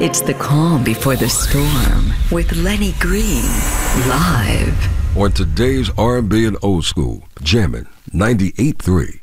It's the calm before the storm with Lenny Green, live. On today's R&B and old school, jamming 98.3.